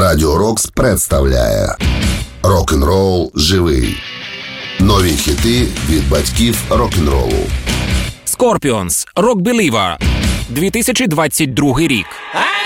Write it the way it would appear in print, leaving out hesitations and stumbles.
Радіо Рокс представляє Рок-н-рол живий. Нові хіти від батьків рок-н-ролу. Scorpions, Rock Believer, 2022 рік.